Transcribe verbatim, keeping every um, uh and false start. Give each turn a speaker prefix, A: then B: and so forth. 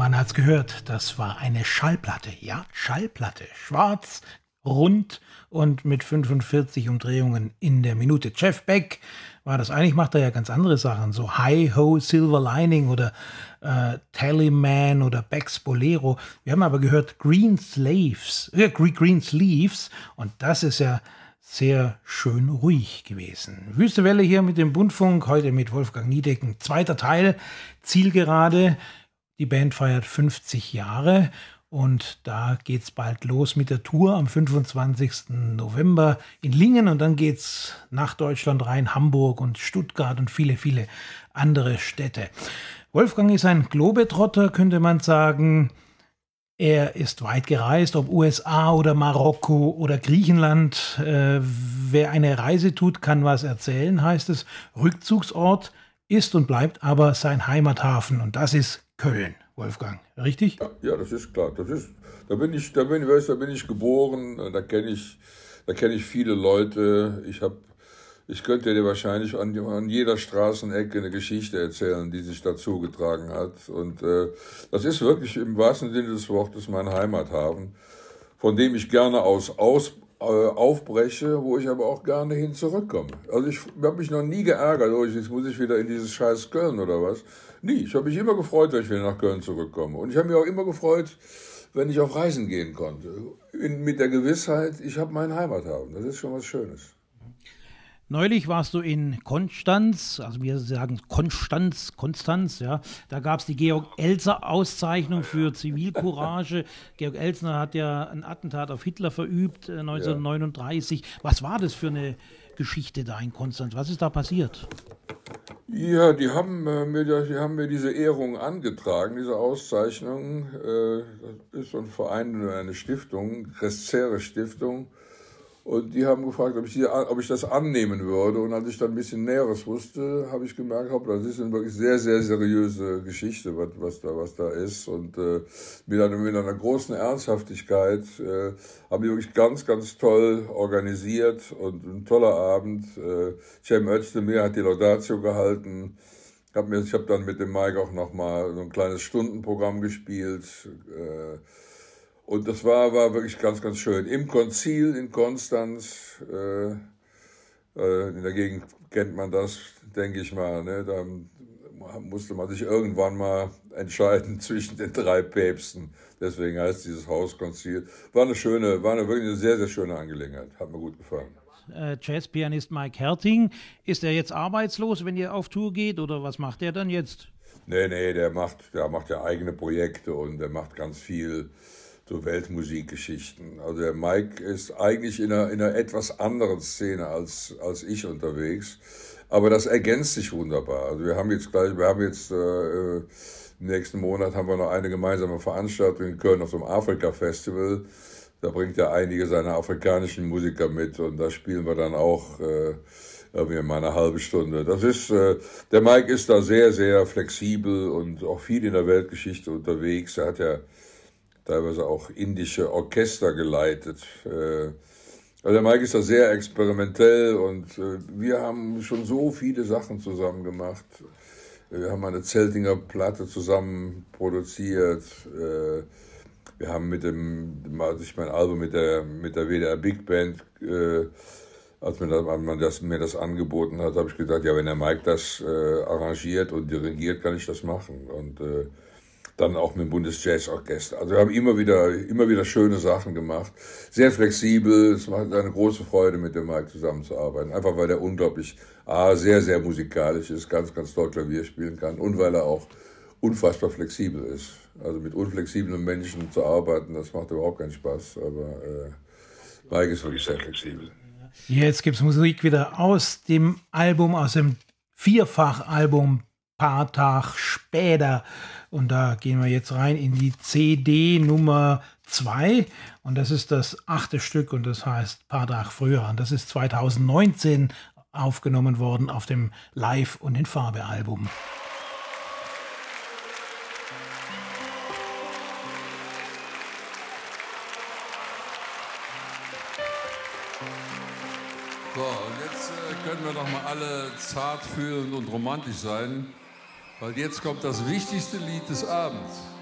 A: Man hat's gehört, das war eine Schallplatte. Ja, Schallplatte. Schwarz, rund und mit fünfundvierzig Umdrehungen in der Minute. Jeff Beck war das. Eigentlich macht er ja ganz andere Sachen, so Hi Ho Silver Lining oder äh, Tallyman oder Beck's Bolero. Wir haben aber gehört Green Slaves, äh, Green Sleeves, und das ist ja sehr schön ruhig gewesen. Wüste Welle hier mit dem Bundfunk, heute mit Wolfgang Niedecken. Zweiter Teil, Zielgerade. Die Band feiert fünfzig Jahre und da geht's bald los mit der Tour am fünfundzwanzigsten November in Lingen, und dann geht's nach Deutschland rein, Hamburg und Stuttgart und viele, viele andere Städte. Wolfgang ist ein Globetrotter, könnte man sagen. Er ist weit gereist, ob U S A oder Marokko oder Griechenland. Äh, wer eine Reise tut, kann was erzählen, heißt es. Rückzugsort ist und bleibt aber sein Heimathafen, und das ist Köln, Wolfgang, richtig?
B: Ja, ja, das ist klar. Das ist, da bin ich, da bin, weißt, da bin ich geboren. Da kenne ich, da kenne ich viele Leute. Ich habe, ich könnte dir wahrscheinlich an, an jeder Straßenecke eine Geschichte erzählen, die sich dazu getragen hat. Und äh, das ist wirklich im wahrsten Sinne des Wortes mein Heimathafen, von dem ich gerne aus, aus äh, aufbreche, wo ich aber auch gerne hin zurückkomme. Also ich habe mich noch nie geärgert, oh, jetzt muss ich wieder in dieses scheiß Köln oder was. Nie. Ich habe mich immer gefreut, wenn ich wieder nach Köln zurückkomme. Und ich habe mich auch immer gefreut, wenn ich auf Reisen gehen konnte. In, mit der Gewissheit, ich habe meinen Heimathafen. Das ist schon was Schönes.
A: Neulich warst du in Konstanz, also wir sagen Konstanz, Konstanz, ja. Da gab es die Georg-Elser-Auszeichnung für Zivilcourage. Georg Elsner hat ja ein Attentat auf Hitler verübt, äh, neunzehnhundertneununddreißig. Ja. Was war das für eine Geschichte da in Konstanz? Was ist da passiert?
B: Ja, die haben, äh, mir, die haben mir diese Ehrung angetragen, diese Auszeichnung. Äh, das ist so ein Verein, eine Stiftung, Crescere Stiftung. Und die haben gefragt, ob ich, die, ob ich das annehmen würde. Und als ich dann ein bisschen Näheres wusste, habe ich gemerkt, hopp, das ist eine wirklich sehr, sehr seriöse Geschichte, was, was, da, was da ist. Und äh, mit, einer, mit einer großen Ernsthaftigkeit äh, haben die wirklich ganz, ganz toll organisiert. Und ein toller Abend. Äh, Cem Özdemir hat die Laudatio gehalten. Hab mir, ich habe dann mit dem Mike auch nochmal so ein kleines Stundenprogramm gespielt. Äh, Und das war, war wirklich ganz, ganz schön. Im Konzil in Konstanz, äh, äh, in der Gegend kennt man das, denke ich mal. Ne? Da musste man sich irgendwann mal entscheiden zwischen den drei Päpsten. Deswegen heißt dieses Hauskonzil. War eine schöne, war eine wirklich eine sehr, sehr schöne Angelegenheit. Hat mir gut gefallen.
A: Äh, Jazzpianist Mike Herting, ist er jetzt arbeitslos, wenn ihr auf Tour geht, oder was macht er dann jetzt?
B: Nee, nee, der macht, der macht ja eigene Projekte und der macht ganz viel so Weltmusikgeschichten. Also der Mike ist eigentlich in einer, in einer etwas anderen Szene als, als ich unterwegs. Aber das ergänzt sich wunderbar. Also wir haben jetzt gleich, wir haben jetzt äh, im nächsten Monat haben wir noch eine gemeinsame Veranstaltung in Köln auf dem Afrika-Festival. Da bringt er einige seiner afrikanischen Musiker mit und da spielen wir dann auch äh, irgendwie mal eine halbe Stunde. Das ist, äh, der Mike ist da sehr, sehr flexibel und auch viel in der Weltgeschichte unterwegs. Er hat ja teilweise auch indische Orchester geleitet. Also der Mike ist da sehr experimentell und wir haben schon so viele Sachen zusammen gemacht. Wir haben eine Zeltinger Platte zusammen produziert. Wir haben mit dem, als ich mein Album mit der, mit der W D R Big Band, als mir das, als man das, mir das angeboten hat, habe ich gedacht, ja, wenn der Mike das arrangiert und dirigiert, kann ich das machen. Und dann auch mit dem Bundesjazzorchester. Also wir haben immer wieder, immer wieder schöne Sachen gemacht. Sehr flexibel. Es macht eine große Freude, mit dem Mike zusammenzuarbeiten. Einfach weil er unglaublich, ah, sehr, sehr musikalisch ist, ganz, ganz toll Klavier spielen kann und weil er auch unfassbar flexibel ist. Also mit unflexiblen Menschen zu arbeiten, das macht überhaupt keinen Spaß. Aber äh, Mike ist wirklich sehr flexibel.
A: Jetzt gibt's Musik wieder aus dem Album, aus dem Vierfach-Album Paar Tag später. Und da gehen wir jetzt rein in die C D Nummer zwei. Und das ist das achte Stück und das heißt Paar Tag früher. Und das ist zweitausendneunzehn aufgenommen worden auf dem Live- und in Farbe-Album.
C: So, und jetzt äh, können wir doch mal alle zartfühlend und romantisch sein. Weil jetzt kommt das wichtigste Lied des Abends.